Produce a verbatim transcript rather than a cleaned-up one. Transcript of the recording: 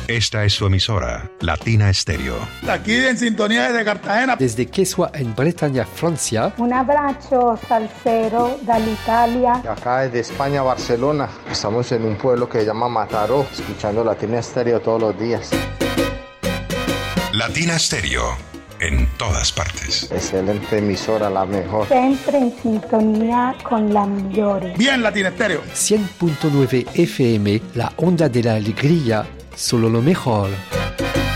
Esta es su emisora, Latina Estéreo. Aquí en sintonía desde Cartagena. Desde Quesua en Bretaña, Francia. Un abbraccio salsero dall'Italia. Acá desde España, Barcelona. Estamos en un pueblo que se llama Mataró, escuchando Latina Estéreo todos los días. Latina Estéreo, en todas partes. Excelente emisora, la mejor. Siempre en sintonía con la migliore. Bien, Latina Estéreo. cien punto nueve F M, la onda de la alegría, solo lo mejor.